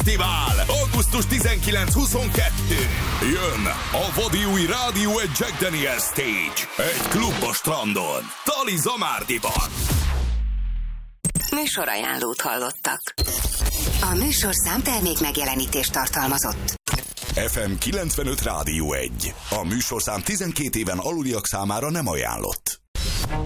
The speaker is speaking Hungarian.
Fesztivál augusztus 19-22. Jön a vadi új rádió egy Jack Daniel Stage. Egy klub a strandon. Tali Zamárdiban. Műsorajánlót hallottak. A műsorszám termék megjelenítést tartalmazott. FM 95 Rádió 1. A műsorszám 12 éven aluliak számára nem ajánlott.